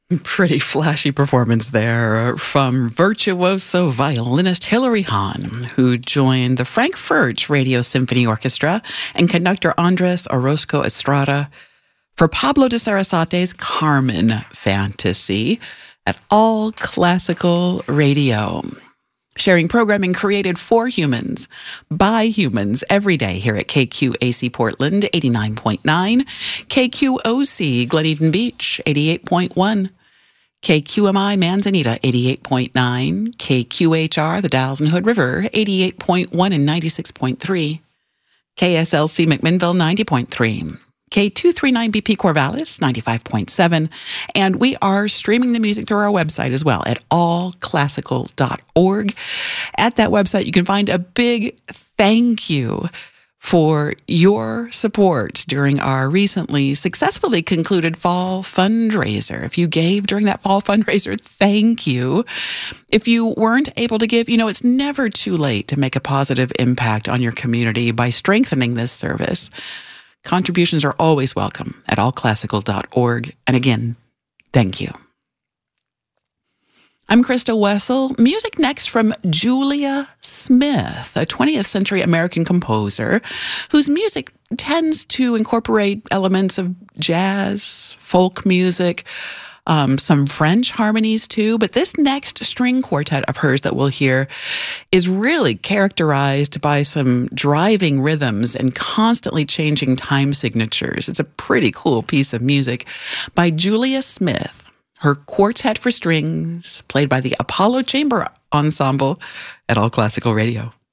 Pretty flashy performance there from virtuoso violinist Hilary Hahn, who joined the Frankfurt Radio Symphony Orchestra, and conductor Andres Orozco Estrada for Pablo de Sarasate's Carmen Fantasy at All Classical Radio. Sharing programming created for humans, by humans, every day here at KQAC Portland, 89.9, KQOC Glen Beach, 88.1, KQMI Manzanita, 88.9, KQHR The Dalles and Hood River, 88.1 and 96.3, KSLC McMinnville, 90.3, K239BP Corvallis, 95.7, and we are streaming the music through our website as well at allclassical.org. At that website, you can find a big thank you for your support during our recently successfully concluded fall fundraiser. If you gave during that fall fundraiser, thank you. If you weren't able to give, it's never too late to make a positive impact on your community by strengthening this service. Contributions are always welcome at allclassical.org. And again, thank you. I'm Krista Wessel. Music next from Julia Smith, a 20th century American composer whose music tends to incorporate elements of jazz, folk music, some French harmonies too. But this next string quartet of hers that we'll hear is really characterized by some driving rhythms and constantly changing time signatures. It's a pretty cool piece of music by Julia Smith. Her quartet for strings, played by the Apollo Chamber Ensemble at All Classical Radio.